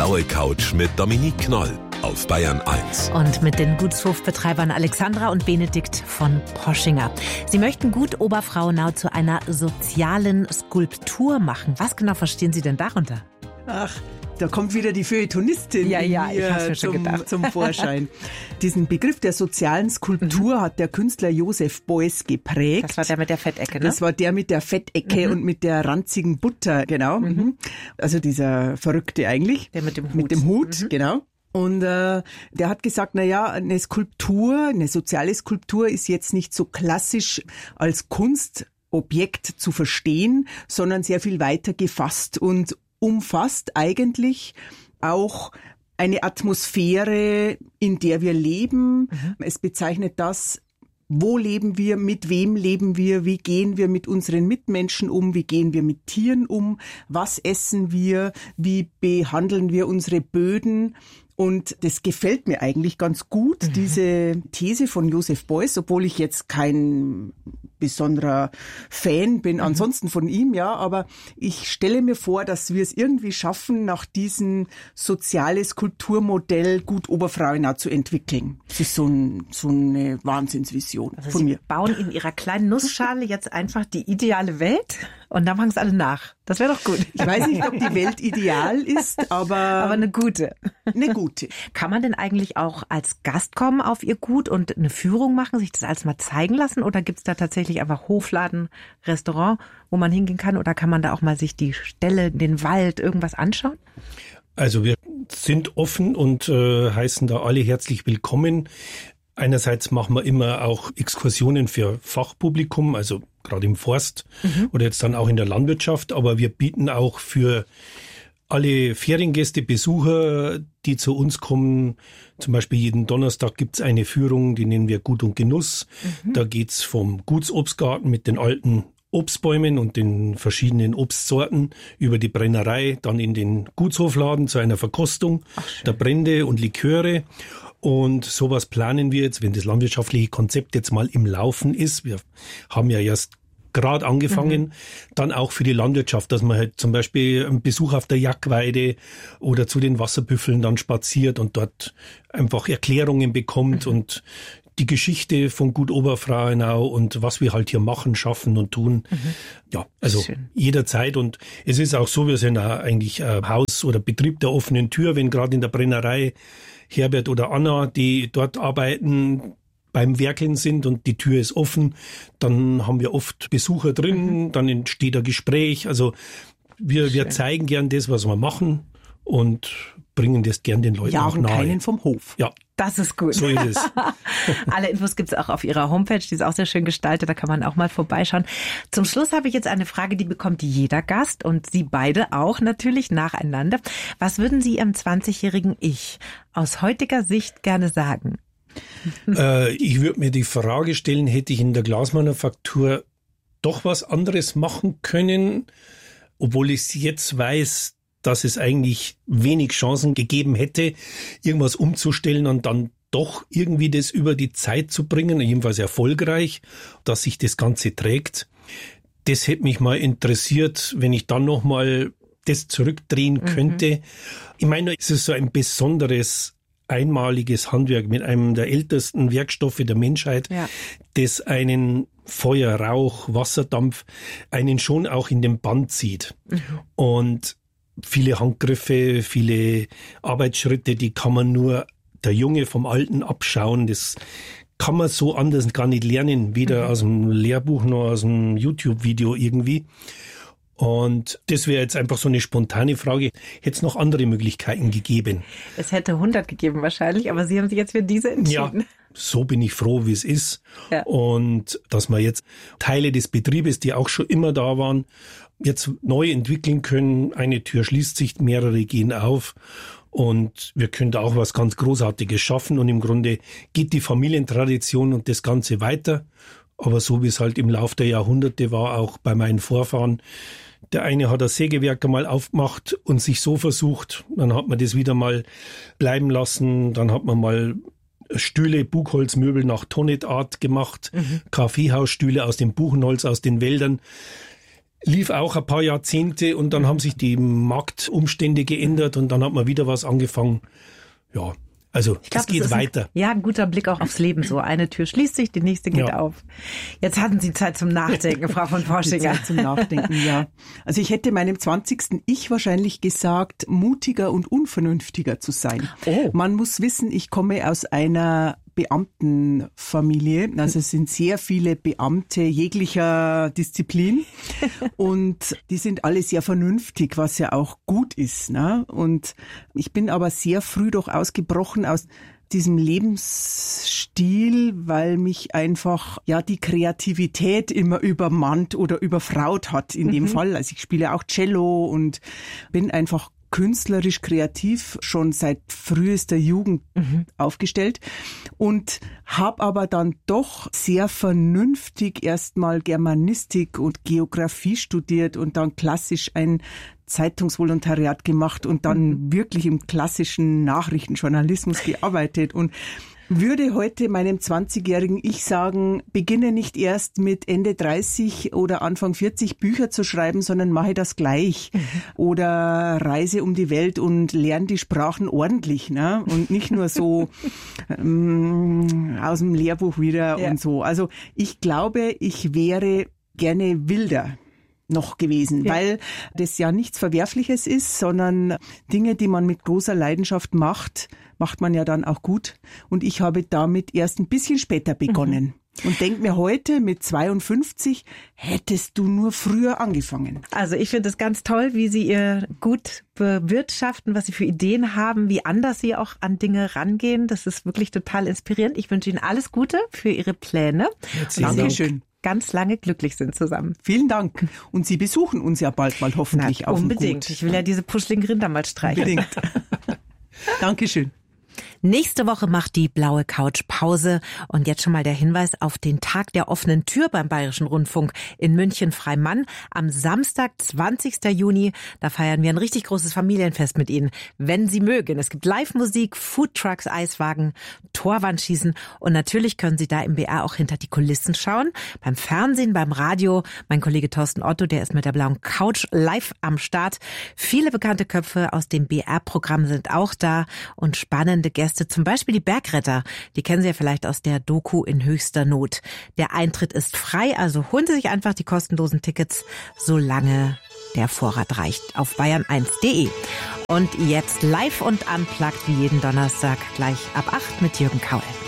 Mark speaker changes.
Speaker 1: blaue Couch mit Dominique Knoll auf Bayern 1.
Speaker 2: Und mit den Gutshofbetreibern Alexandra und Benedikt von Poschinger. Sie möchten Gut Oberfrauenau zu einer sozialen Skulptur machen. Was genau verstehen Sie denn darunter?
Speaker 3: Ach, da kommt wieder die Feuilletonistin zum Vorschein. Diesen Begriff der sozialen Skulptur hat der Künstler Joseph Beuys geprägt.
Speaker 2: Das war der mit der Fettecke, ne?
Speaker 3: Das war der mit der Fettecke und mit der ranzigen Butter, genau. Also dieser Verrückte eigentlich.
Speaker 2: Der mit dem Hut.
Speaker 3: Mit dem Hut, genau. Und der hat gesagt, eine Skulptur, eine soziale Skulptur ist jetzt nicht so klassisch als Kunstobjekt zu verstehen, sondern sehr viel weiter gefasst und umfasst eigentlich auch eine Atmosphäre, in der wir leben. Es bezeichnet das, wo leben wir, mit wem leben wir, wie gehen wir mit unseren Mitmenschen um, wie gehen wir mit Tieren um, was essen wir, wie behandeln wir unsere Böden. Und das gefällt mir eigentlich ganz gut, diese These von Joseph Beuys, obwohl ich jetzt kein besonderer Fan bin ansonsten von ihm, ja, aber ich stelle mir vor, dass wir es irgendwie schaffen, nach diesem soziales Kulturmodell Gut Oberfrauenau zu entwickeln. Das ist so eine Wahnsinnsvision von mir.
Speaker 2: Sie bauen in Ihrer kleinen Nussschale jetzt einfach die ideale Welt und dann machen es alle nach. Das wäre doch gut.
Speaker 3: Ich weiß nicht, ob die Welt ideal ist, aber
Speaker 2: eine gute.
Speaker 3: Eine gute.
Speaker 2: Kann man denn eigentlich auch als Gast kommen auf Ihr Gut und eine Führung machen, sich das alles mal zeigen lassen? Oder gibt es da tatsächlich einfach Hofladen, Restaurant, wo man hingehen kann? Oder kann man da auch mal sich die Ställe, den Wald, irgendwas anschauen?
Speaker 4: Also wir sind offen und heißen da alle herzlich willkommen. Einerseits machen wir immer auch Exkursionen für Fachpublikum, also gerade im Forst oder jetzt dann auch in der Landwirtschaft. Aber wir bieten auch für alle Feriengäste, Besucher, die zu uns kommen, zum Beispiel jeden Donnerstag gibt's eine Führung, die nennen wir Gut und Genuss. Da geht's vom Gutsobstgarten mit den alten Obstbäumen und den verschiedenen Obstsorten über die Brennerei, dann in den Gutshofladen zu einer Verkostung der Brände und Liköre. Und sowas planen wir jetzt, wenn das landwirtschaftliche Konzept jetzt mal im Laufen ist. Wir haben ja erst gerade angefangen, dann auch für die Landwirtschaft, dass man halt zum Beispiel einen Besuch auf der Jackweide oder zu den Wasserbüffeln dann spaziert und dort einfach Erklärungen bekommt und die Geschichte von Gut Oberfrauenau und was wir halt hier machen, schaffen und tun. Ja, also jederzeit. Und es ist auch so, wir sind auch eigentlich Haus oder Betrieb der offenen Tür, wenn gerade in der Brennerei Herbert oder Anna, die dort arbeiten, beim Werkeln sind und die Tür ist offen, dann haben wir oft Besucher drin, dann entsteht ein Gespräch. Also wir zeigen gern das, was wir machen und bringen das gern den Leuten auch nahe.
Speaker 3: Keinen vom Hof.
Speaker 4: Ja.
Speaker 2: Das ist gut.
Speaker 4: So ist es.
Speaker 2: Alle Infos gibt's auch auf Ihrer Homepage, die ist auch sehr schön gestaltet, da kann man auch mal vorbeischauen. Zum Schluss habe ich jetzt eine Frage, die bekommt jeder Gast und Sie beide auch natürlich nacheinander. Was würden Sie Ihrem 20-jährigen Ich aus heutiger Sicht gerne sagen?
Speaker 4: Ich würde mir die Frage stellen, hätte ich in der Glasmanufaktur doch was anderes machen können, obwohl ich jetzt weiß, dass es eigentlich wenig Chancen gegeben hätte, irgendwas umzustellen und dann doch irgendwie das über die Zeit zu bringen, jedenfalls erfolgreich, dass sich das Ganze trägt. Das hätte mich mal interessiert, wenn ich dann nochmal das zurückdrehen könnte. Ich meine, es ist so ein besonderes einmaliges Handwerk mit einem der ältesten Werkstoffe der Menschheit, das einen Feuer, Rauch, Wasserdampf, einen schon auch in den Bann zieht. Und viele Handgriffe, viele Arbeitsschritte, die kann man nur der Junge vom Alten abschauen. Das kann man so anders gar nicht lernen, weder aus dem Lehrbuch noch aus dem YouTube-Video irgendwie. Und das wäre jetzt einfach so eine spontane Frage. Hätte es noch andere Möglichkeiten gegeben?
Speaker 2: Es hätte 100 gegeben wahrscheinlich, aber Sie haben sich jetzt für diese entschieden.
Speaker 4: Ja, so bin ich froh, wie es ist.
Speaker 2: Ja.
Speaker 4: Und dass wir jetzt Teile des Betriebes, die auch schon immer da waren, jetzt neu entwickeln können. Eine Tür schließt sich, mehrere gehen auf. Und wir können da auch was ganz Großartiges schaffen. Und im Grunde geht die Familientradition und das Ganze weiter. Aber so wie es halt im Lauf der Jahrhunderte war, auch bei meinen Vorfahren. Der eine hat das Sägewerk einmal aufgemacht und sich so versucht. Dann hat man das wieder mal bleiben lassen. Dann hat man mal Stühle, Buchholzmöbel nach Tonnetart gemacht. Kaffeehausstühle aus dem Buchenholz, aus den Wäldern. lief auch ein paar Jahrzehnte und dann haben sich die Marktumstände geändert und dann hat man wieder was angefangen. Ja, also es geht weiter.
Speaker 2: Ja, ein guter Blick auch aufs Leben so. Eine Tür schließt sich, die nächste geht auf. Jetzt hatten Sie Zeit zum Nachdenken, Frau von Poschinger.
Speaker 3: Zeit zum Nachdenken, ja. Also ich hätte meinem 20. Ich wahrscheinlich gesagt, mutiger und unvernünftiger zu sein.
Speaker 2: Oh.
Speaker 3: Man muss wissen, ich komme aus einer Beamtenfamilie. Also es sind sehr viele Beamte jeglicher Disziplin und die sind alle sehr vernünftig, was ja auch gut ist, ne? Und ich bin aber sehr früh doch ausgebrochen aus diesem Lebensstil, weil mich einfach ja die Kreativität immer übermannt oder überfraut hat in dem Fall. Also ich spiele auch Cello und bin einfach künstlerisch kreativ schon seit frühester Jugend aufgestellt und habe aber dann doch sehr vernünftig erstmal Germanistik und Geografie studiert und dann klassisch ein Zeitungsvolontariat gemacht und dann wirklich im klassischen Nachrichtenjournalismus gearbeitet und würde heute meinem 20-jährigen Ich sagen, beginne nicht erst mit Ende 30 oder Anfang 40 Bücher zu schreiben, sondern mache das gleich. Oder reise um die Welt und lerne die Sprachen ordentlich, ne? Und nicht nur so aus dem Lehrbuch wieder und so. Also ich glaube, ich wäre gerne wilder noch gewesen, weil das ja nichts Verwerfliches ist, sondern Dinge, die man mit großer Leidenschaft macht man ja dann auch gut. Und ich habe damit erst ein bisschen später begonnen. Und denk mir heute mit 52, hättest du nur früher angefangen.
Speaker 2: Also ich finde es ganz toll, wie Sie ihr gut bewirtschaften, was Sie für Ideen haben, wie anders Sie auch an Dinge rangehen. Das ist wirklich total inspirierend. Ich wünsche Ihnen alles Gute für Ihre Pläne.
Speaker 3: Dankeschön.
Speaker 2: Ganz lange glücklich sind zusammen.
Speaker 3: Vielen Dank. Und Sie besuchen uns ja bald mal hoffentlich auf dem Gut.
Speaker 2: Unbedingt. Ich will ja diese puschligen Rinder mal streichen.
Speaker 3: Unbedingt. Dankeschön.
Speaker 2: Nächste Woche macht die blaue Couch Pause und jetzt schon mal der Hinweis auf den Tag der offenen Tür beim Bayerischen Rundfunk in München-Freimann am Samstag, 20. Juni. Da feiern wir ein richtig großes Familienfest mit Ihnen, wenn Sie mögen. Es gibt Live-Musik, Foodtrucks, Eiswagen, Torwandschießen und natürlich können Sie da im BR auch hinter die Kulissen schauen. Beim Fernsehen, beim Radio. Mein Kollege Thorsten Otto, der ist mit der blauen Couch live am Start. Viele bekannte Köpfe aus dem BR-Programm sind auch da und spannende Gäste, zum Beispiel die Bergretter. Die kennen Sie ja vielleicht aus der Doku In höchster Not. Der Eintritt ist frei, also holen Sie sich einfach die kostenlosen Tickets, solange der Vorrat reicht, auf bayern1.de. Und jetzt live und unplugged wie jeden Donnerstag, gleich ab 8 mit Jürgen Kaul.